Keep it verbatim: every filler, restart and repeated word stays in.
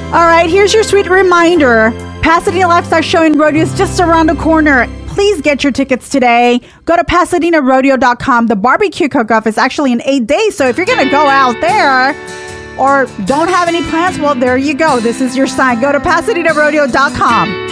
All right, here's your sweet reminder. Pasadena Lifestyle Show and Rodeo is just around the corner. Please get your tickets today. Go to Pasadena Rodeo dot com. The barbecue cook-off is actually in eight days. So if you're going to go out there or don't have any plans, well, there you go. This is your sign. Go to Pasadena Rodeo dot com.